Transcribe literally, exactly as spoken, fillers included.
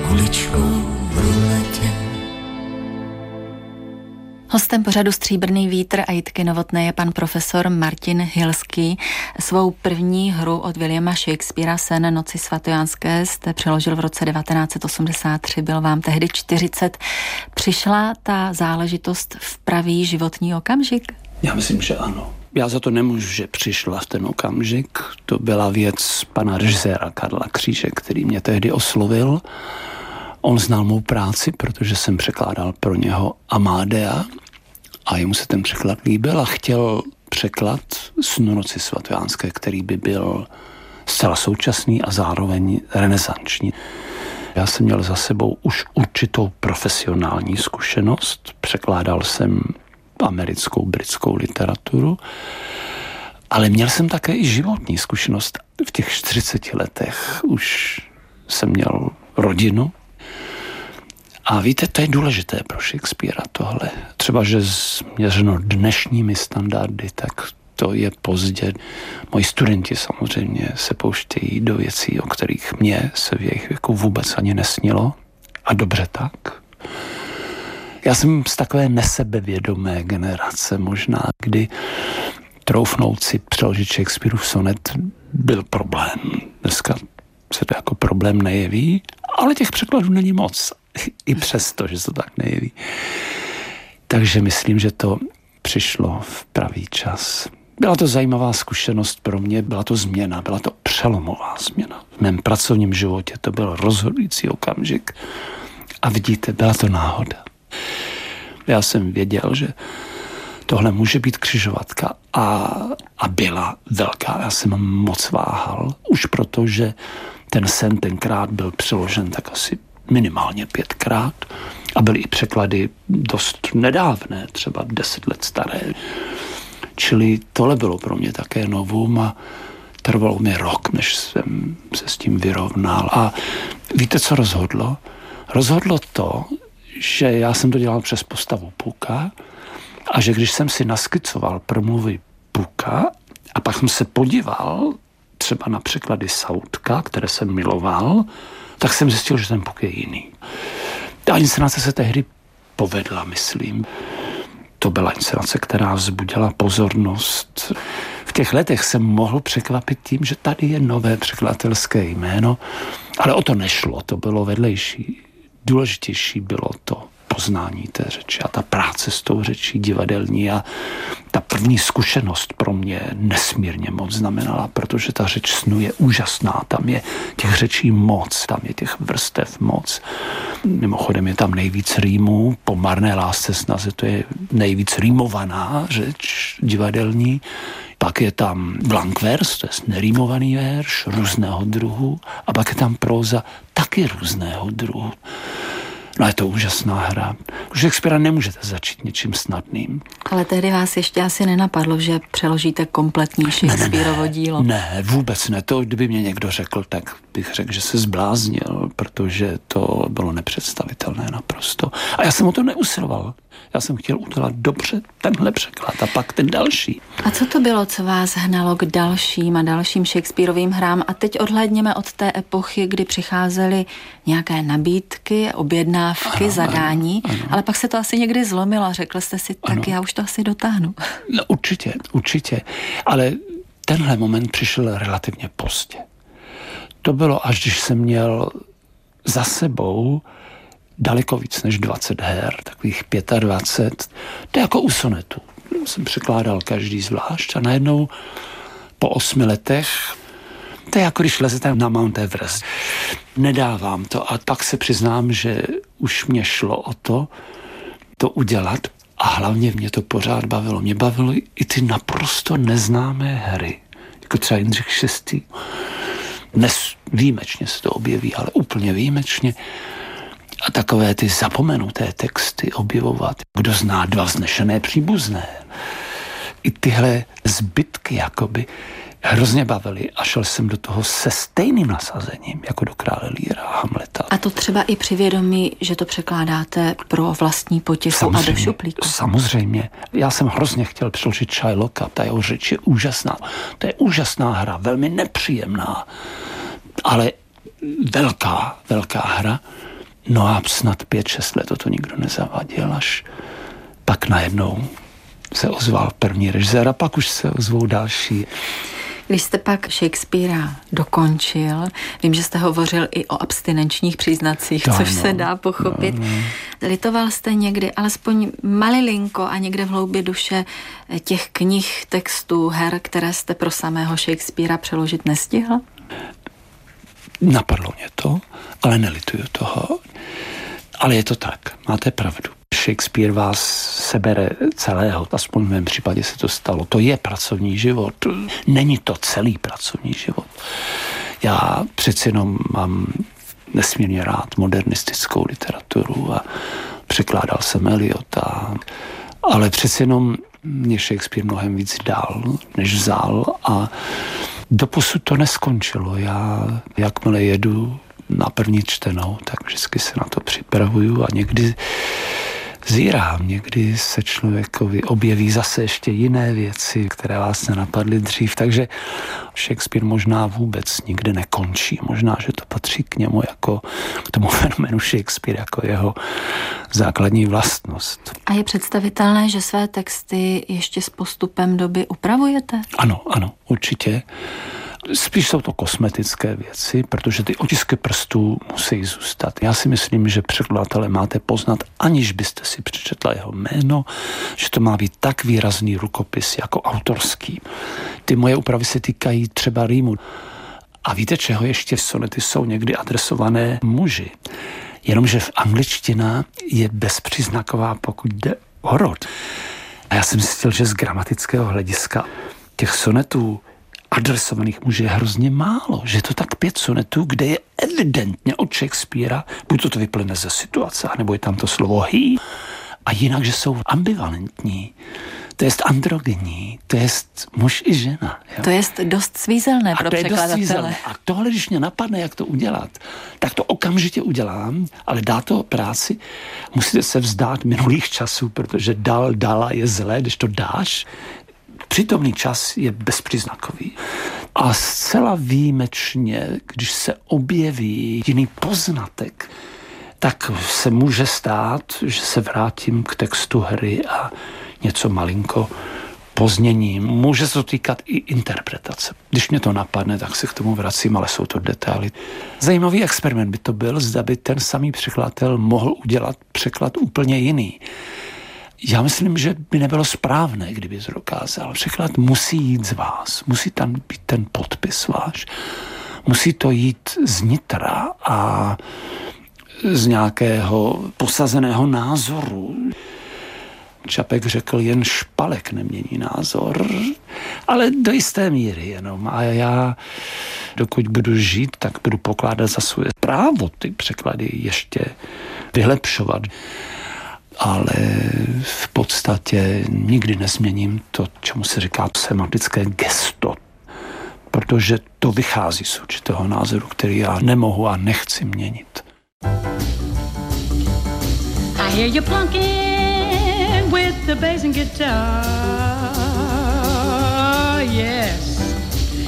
kuličkou v ruletě. Hostem pořadu Stříbrný vítr a Jitky Novotné je pan profesor Martin Hilský. Svou první hru od Williama Shakespearea Sen noci svatojánské jste přeložil v roce devatenáct set osmdesát tři, byl vám tehdy čtyřicet. Přišla ta záležitost v pravý životní okamžik? Já myslím, že ano. Já za to nemůžu, že přišla v ten okamžik. To byla věc pana režiséra Karla Kříže, který mě tehdy oslovil. On znal mou práci, protože jsem překládal pro něho Amadea a jemu se ten překlad líbil a chtěl překlad Snu noci svatojánské, který by byl zcela současný a zároveň renesanční. Já jsem měl za sebou už určitou profesionální zkušenost. Překládal jsem americkou, britskou literaturu, ale měl jsem také i životní zkušenost. V těch čtyřiceti letech už jsem měl rodinu. A víte, to je důležité pro Shakespearea tohle. Třeba, že změřeno dnešními standardy, tak to je pozdě. Moji studenti samozřejmě se pouštějí do věcí, o kterých mě se v jejich věku vůbec ani nesnilo. A dobře tak. Já jsem z takové nesebevědomé generace možná, kdy troufnout si přeložit Shakespeareův sonet byl problém. Dneska se to jako problém nejeví, ale těch překladů není moc. I přesto, že se to tak nejeví. Takže myslím, že to přišlo v pravý čas. Byla to zajímavá zkušenost pro mě, byla to změna, byla to přelomová změna. V mém pracovním životě to byl rozhodující okamžik. A vidíte, byla to náhoda. Já jsem věděl, že tohle může být křižovatka a, a byla velká. Já jsem moc váhal, už proto, že ten sen tenkrát byl přeložen tak asi minimálně pětkrát a byly i překlady dost nedávné, třeba deset let staré. Čili tohle bylo pro mě také novum a trvalo mi rok, než jsem se s tím vyrovnal. A víte, co rozhodlo? Rozhodlo to, že já jsem to dělal přes postavu Puka a že když jsem si naskicoval promluvy Puka a pak jsem se podíval třeba na překlady Southka, které jsem miloval, tak jsem zjistil, že ten Puk je jiný. Ta inscenace se tehdy povedla, myslím. To byla inscenace, která vzbudila pozornost. V těch letech jsem mohl překvapit tím, že tady je nové překladatelské jméno, ale o to nešlo, to bylo vedlejší. Důležitější bylo to poznání té řeči a ta práce s tou řečí divadelní a ta první zkušenost pro mě nesmírně moc znamenala, protože ta řeč snu je úžasná, tam je těch řečí moc, tam je těch vrstev moc. Mimochodem je tam nejvíc rýmů, po marné lásce snaze to je nejvíc rýmovaná řeč divadelní, pak je tam blank vers, to je nerýmovaný verš různého druhu a pak je tam próza taky různého druhu. No je to úžasná hra. U Shakespearea nemůžete začít něčím snadným. Ale tehdy vás ještě asi nenapadlo, že přeložíte kompletní Shakespearovo dílo. Ne, vůbec ne. To, kdyby mě někdo řekl, tak bych řekl, že se zbláznil, protože to bylo nepředstavitelné naprosto. A já jsem o to neusiloval. Já jsem chtěl udělat dobře tenhle překlad a pak ten další. A co to bylo, co vás hnalo k dalším a dalším Shakespearovým hrám? A teď odhlédněme od té epochy, kdy přicházely nějaké nabídky, objednávky, ano, zadání, ano, ano. Ale pak se to asi někdy zlomilo a řekl jste si, tak ano. Já už to asi dotáhnu. No, určitě, určitě. Ale tenhle moment přišel relativně pozdě. To bylo, až když jsem měl za sebou daleko víc než dvacet her, takových dvacet pět. To je jako u sonetu. Jsem překládal každý zvlášť a najednou po osmi letech, to je jako když lezete na Mount Everest. Nedávám to a tak se přiznám, že už mě šlo o to, to udělat a hlavně mě to pořád bavilo. Mě bavilo i ty naprosto neznámé hry, jako třeba Jindřich šestý. Dnes výjimečně se to objeví, ale úplně výjimečně. A takové ty zapomenuté texty objevovat. Kdo zná dva vznešené příbuzné. I tyhle zbytky jakoby hrozně bavily a šel jsem do toho se stejným nasazením, jako do Krále Leara a Hamleta. A to třeba i při vědomí, že to překládáte pro vlastní potěchu samozřejmě, a do šuplíku. Samozřejmě. Já jsem hrozně chtěl přeložit Shylocka, ta jeho řeč je úžasná. To je úžasná hra, velmi nepříjemná, ale velká, velká hra. No a snad pět, šest let to nikdo nezavadil, až pak najednou se ozval první režisér a pak už se ozvou další. Když jste pak Shakespearea dokončil, vím, že jste hovořil i o abstinenčních příznacích, to což no, se dá pochopit. No, no. Litoval jste někdy alespoň malilinko a někde v hloubi duše těch knih, textů, her, které jste pro samého Shakespearea přeložit nestihl? Napadlo mě to, ale nelituju toho. Ale je to tak, máte pravdu. Shakespeare vás sebere celého, aspoň v mém případě se to stalo. To je pracovní život, není to celý pracovní život. Já přeci jenom mám nesmírně rád modernistickou literaturu a překládal jsem Eliota, ale přeci jenom mě Shakespeare mnohem víc dal, než vzal a doposud to neskončilo. Já jakmile jedu na první čtenou, tak vždycky se na to připravuju a někdy zírám, někdy se člověkovi objeví zase ještě jiné věci, které vás nenapadly dřív, takže Shakespeare možná vůbec nikdy nekončí. Možná, že to patří k němu jako k tomu fenoménu Shakespeare jako jeho základní vlastnost. A je představitelné, že své texty ještě s postupem doby upravujete? Ano, ano, určitě. Spíš jsou to kosmetické věci, protože ty otisky prstů musí zůstat. Já si myslím, že překladatele máte poznat, aniž byste si přečetla jeho jméno, že to má být tak výrazný rukopis jako autorský. Ty moje úpravy se týkají třeba rýmu. A víte, čeho ještě sonety jsou někdy adresované muži. Jenomže v angličtina je bezpříznaková, pokud jde o rod. A já jsem zjistil, že z gramatického hlediska těch sonetů adresovaných mužů je hrozně málo, že je to tak pět sonetů, kde je evidentně od Shakespearea, buď to, to vyplyne ze situace, nebo je tam to slovo he, a jinak, že jsou ambivalentní, to jest androgenní, to jest muž i žena. Jo? To jest dost svízelné pro překladatele. A tohle, když mě napadne, jak to udělat, tak to okamžitě udělám, ale dá to práci, musíte se vzdát minulých časů, protože dal, dala je zlé, když to dáš, přítomný čas je bezpříznakový. A zcela výjimečně, když se objeví jiný poznatek, tak se může stát, že se vrátím k textu hry a něco malinko pozměním. Může se to týkat i interpretace. Když mě to napadne, tak se k tomu vracím, ale jsou to detaily. Zajímavý experiment by to byl, zda by ten samý překladatel mohl udělat překlad úplně jiný. Já myslím, že by nebylo správné, kdyby to dokázal. Překlad musí jít z vás, musí tam být ten podpis váš, musí to jít z nitra a z nějakého posazeného názoru. Čapek řekl, jen špalek nemění názor, ale do jisté míry jenom. A já, dokud budu žít, tak budu pokládat za svoje právo ty překlady ještě vylepšovat. Ale v podstatě nikdy nezměním to, čemu se říká semantické gesto, protože to vychází z určitého názoru, který já nemohu a nechci měnit. I hear you plunking with the bass and guitar, yes.